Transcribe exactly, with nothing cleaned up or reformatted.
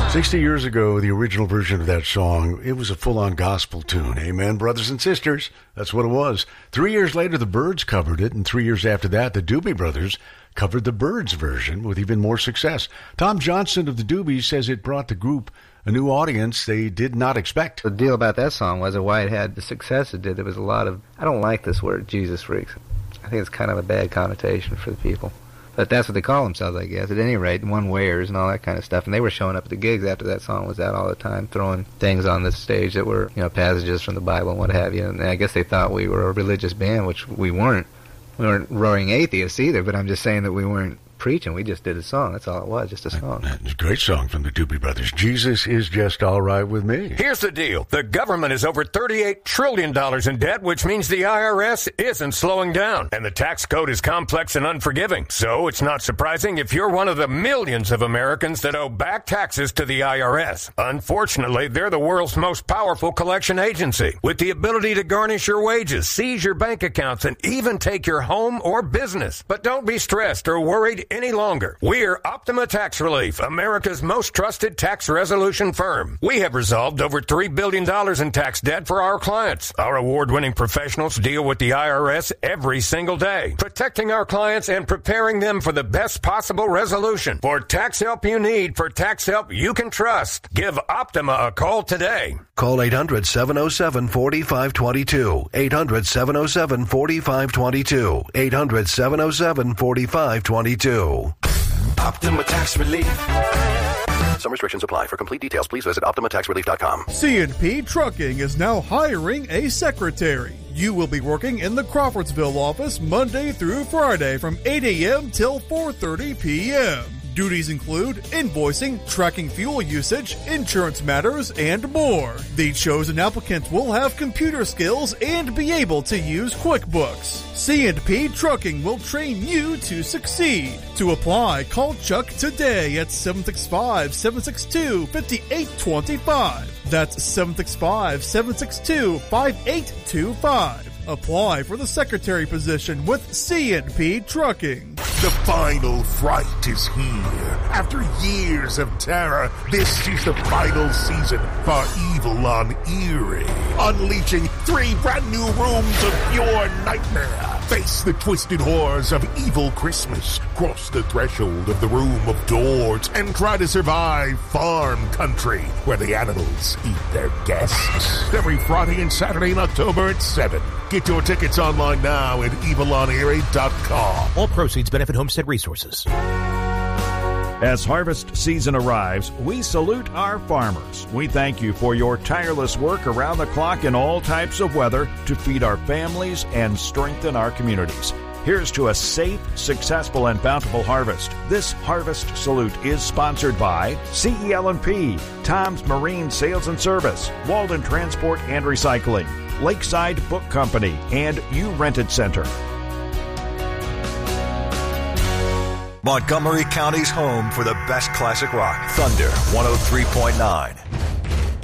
Sixty years ago, the original version of that song, it was a full-on gospel tune. Amen, brothers and sisters. That's what it was. Three years later, the Byrds covered it, and three years after that, the Doobie Brothers covered the Byrds version with even more success. Tom Johnson of the Doobies says it brought the group a new audience they did not expect. The deal about that song was why it had the success it did. There was a lot of, I don't like this word, Jesus freaks. I think it's kind of a bad connotation for the people. But that's what they call themselves, I guess. At any rate, one-wayers and all that kind of stuff. And they were showing up at the gigs after that song was out all the time, throwing things on the stage that were, you know, passages from the Bible and what have you. And I guess they thought we were a religious band, which we weren't. We weren't roaring atheists either, but I'm just saying that we weren't preaching. We just did a song. That's all it was, just a song. It's a great song from the Doobie Brothers. Jesus is just all right with me. Here's the deal. The government is over thirty-eight trillion dollars in debt, which means the I R S isn't slowing down. And the tax code is complex and unforgiving. So it's not surprising if you're one of the millions of Americans that owe back taxes to the I R S. Unfortunately, they're the world's most powerful collection agency, with the ability to garnish your wages, seize your bank accounts, and even take your home or business. But don't be stressed or worried any longer. We're Optima Tax Relief, America's most trusted tax resolution firm. We have resolved over three billion dollars in tax debt for our clients. Our award-winning professionals deal with the I R S every single day, protecting our clients and preparing them for the best possible resolution. For tax help you need, for tax help you can trust, give Optima a call today. Call eight hundred, seven oh seven, four five two two. eight hundred, seven oh seven, four five two two. eight hundred, seven oh seven, four five two two. Optima Tax Relief. Some restrictions apply. For complete details, please visit optima tax relief dot com. C and P Trucking is now hiring a secretary. You will be working in the Crawfordsville office Monday through Friday from eight a.m. till four thirty p.m. Duties include invoicing, tracking fuel usage, insurance matters, and more. The chosen applicant will have computer skills and be able to use QuickBooks. C and P Trucking will train you to succeed. To apply, call Chuck today at seven six five, seven six two, five eight two five. That's seven six five, seven six two, five eight two five. Apply for the secretary position with C and P Trucking. The final fright is here. After years of terror, this is the final season for Evil on Erie. Unleashing three brand new rooms of pure nightmare. Face the twisted horrors of Evil Christmas. Cross the threshold of the Room of Doors and try to survive farm country where the animals eat their guests. Every Friday and Saturday in October at seven. Get your tickets online now at evil on erie dot com. All proceeds benefit Homestead Resources. As harvest season arrives, we salute our farmers. We thank you for your tireless work around the clock in all types of weather to feed our families and strengthen our communities. Here's to a safe, successful, and bountiful harvest. This Harvest Salute is sponsored by C E L and P, Tom's Marine Sales and Service, Walden Transport and Recycling, Lakeside Book Company, and You Rented Center. Montgomery County's home for the best classic rock. Thunder one oh three point nine.